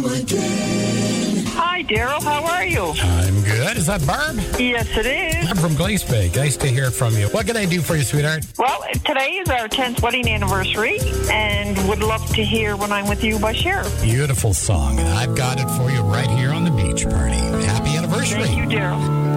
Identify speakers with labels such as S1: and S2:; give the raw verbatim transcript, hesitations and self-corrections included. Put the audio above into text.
S1: Hi, Daryl. How are you?
S2: I'm good. Is that Barb?
S1: Yes, it is.
S2: I'm from Glace Bay. Nice to hear from you. What can I do for you, sweetheart?
S1: Well, today is our tenth wedding anniversary, and would love to hear When I'm With You by Cher.
S2: Beautiful song, and I've got it for you right here on the beach party. Happy anniversary.
S1: Thank you, Daryl.